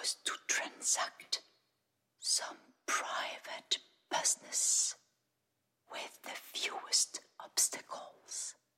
was to transact some private business with the fewest obstacles.